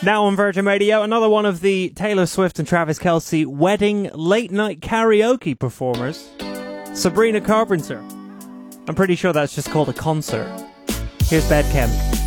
Now on Virgin Radio, another one of the Taylor Swift and Travis Kelce wedding late-night karaoke performers, Sabrina Carpenter. I'm pretty sure that's just called a concert. Here's Bedchem.